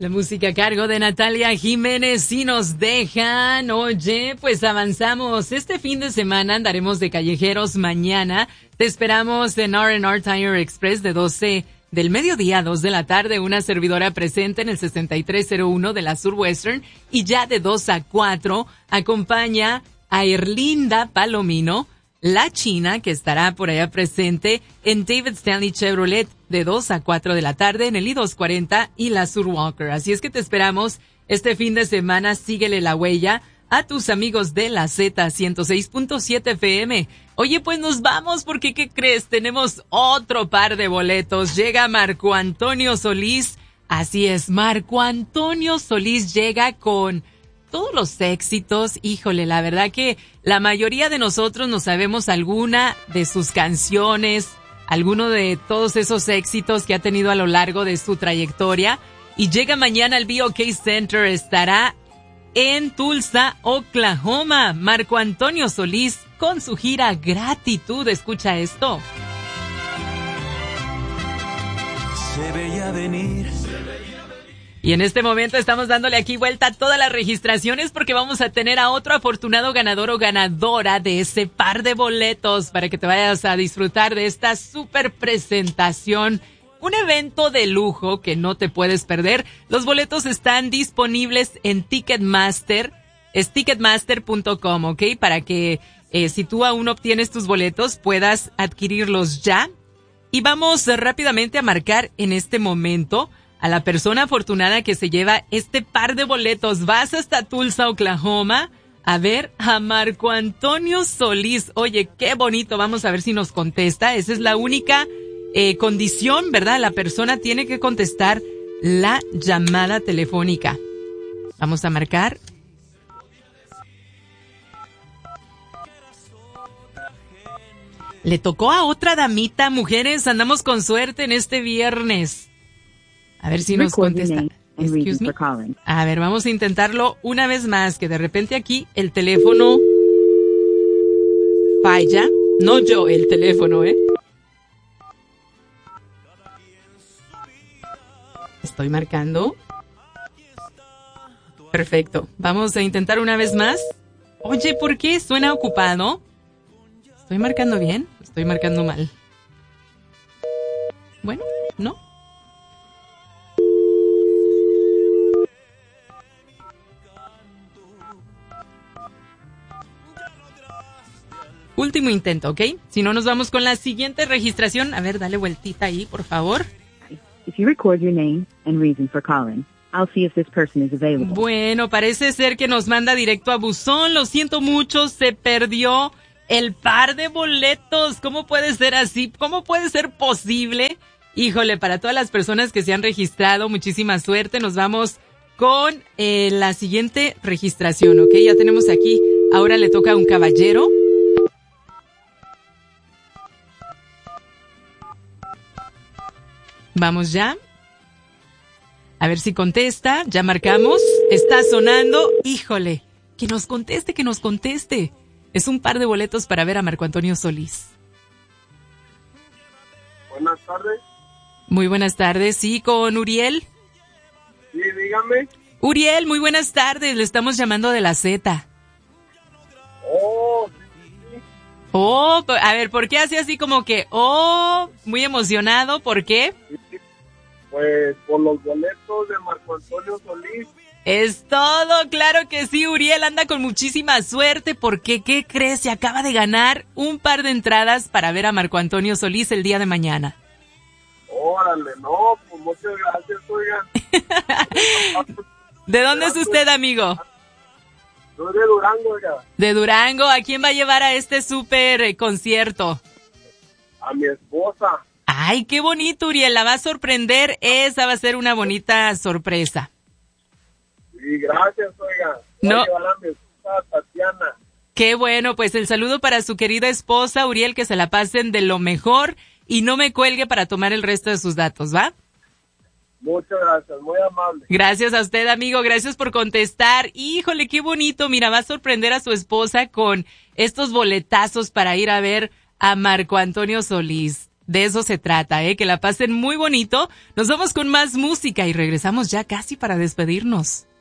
La música a cargo de Natalia Jiménez y nos dejan. Oye, pues avanzamos. Este fin de semana andaremos de callejeros mañana. Te esperamos en R&R Tire Express de 12 del mediodía a 2 de la tarde. Una servidora presente en el 6301 de la Sur Western. Y ya de 2 a 4 acompaña a Erlinda Palomino, la china, que estará por allá presente en David Stanley Chevrolet de 2 a 4 de la tarde en el I-240 y la Sur Walker. Así es que te esperamos este fin de semana. Síguele la huella a tus amigos de la Z 106.7 FM. Oye, pues nos vamos porque, ¿qué crees? Tenemos otro par de boletos. Llega Marco Antonio Solís. Así es, Marco Antonio Solís llega con todos los éxitos. Híjole, la verdad que la mayoría de nosotros no sabemos alguna de sus canciones, alguno de todos esos éxitos que ha tenido a lo largo de su trayectoria. Y llega mañana al BOK Center, estará en Tulsa, Oklahoma. Marco Antonio Solís con su gira Gratitud. Escucha esto. Se veía venir. Y en este momento estamos dándole aquí vuelta a todas las registraciones porque vamos a tener a otro afortunado ganador o ganadora de ese par de boletos para que te vayas a disfrutar de esta super presentación. Un evento de lujo que no te puedes perder. Los boletos están disponibles en Ticketmaster. Es ticketmaster.com, ¿ok? Para que si tú aún obtienes tus boletos puedas adquirirlos ya. Y vamos rápidamente a marcar en este momento a la persona afortunada que se lleva este par de boletos. Vas hasta Tulsa, Oklahoma, a ver a Marco Antonio Solís. Oye, qué bonito. Vamos a ver si nos contesta. Esa es la única condición, ¿verdad? La persona tiene que contestar la llamada telefónica. Vamos a marcar. Le tocó a otra damita. Mujeres, andamos con suerte en este viernes. A ver si nos contesta. Excuse me. A ver, vamos a intentarlo una vez más, que de repente aquí el teléfono falla. No yo, el teléfono, ¿eh? Estoy marcando. Perfecto. Vamos a intentar una vez más. Oye, ¿por qué suena ocupado? ¿Estoy marcando bien? ¿Estoy marcando mal? Bueno, ¿no? Último intento, ¿ok? Si no, nos vamos con la siguiente registración. A ver, dale vueltita ahí, por favor. If you record your name and reason for calling, I'll see if this person is available. Bueno, parece ser que nos manda directo a buzón. Lo siento mucho, se perdió el par de boletos. ¿Cómo puede ser así? ¿Cómo puede ser posible? Híjole, para todas las personas que se han registrado, muchísima suerte. Nos vamos con la siguiente registración, ¿ok? Ya tenemos aquí, ahora le toca a un caballero. Vamos ya. A ver si contesta. Ya marcamos. Está sonando. Híjole. Que nos conteste, que nos conteste. Es un par de boletos para ver a Marco Antonio Solís. Buenas tardes. Muy buenas tardes. Sí, con Uriel. Sí, dígame. Uriel, muy buenas tardes. Le estamos llamando de la Z. Oh, sí. Oh, a ver, ¿por qué hace así como que, muy emocionado? ¿Por qué? Pues por los boletos de Marco Antonio Solís. Es todo, claro que sí. Uriel anda con muchísima suerte porque, ¿qué crees? Se acaba de ganar un par de entradas para ver a Marco Antonio Solís el día de mañana. Órale, no, pues muchas gracias, oiga. ¿De dónde es usted, amigo? Soy de Durango, oiga. De Durango. ¿A quién va a llevar a este súper concierto? A mi esposa. Ay, qué bonito, Uriel. La va a sorprender. Esa va a ser una bonita sorpresa. Sí, gracias, oiga. No. Voy a llevar a mi esposa, Tatiana. Qué bueno, pues el saludo para su querida esposa, Uriel, que se la pasen de lo mejor y no me cuelgue para tomar el resto de sus datos, ¿va? Muchas gracias, muy amable. Gracias a usted, amigo, gracias por contestar. Híjole, qué bonito, mira, va a sorprender a su esposa con estos boletazos para ir a ver a Marco Antonio Solís. De eso se trata, que la pasen muy bonito. Nos vamos con más música y regresamos ya casi para despedirnos.